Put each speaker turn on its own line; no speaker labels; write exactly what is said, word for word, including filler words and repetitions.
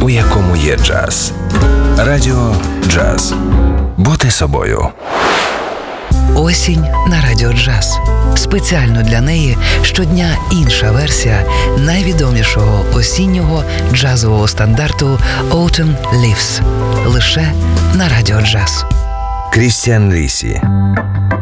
у якому є джаз. Радіо Джаз. Бути собою.
Осінь на Радіо Джаз. Спеціально для неї щодня інша версія найвідомішого осіннього джазового стандарту Autumn Leaves. Лише на Радіо Джаз.
Крістіан Рісі.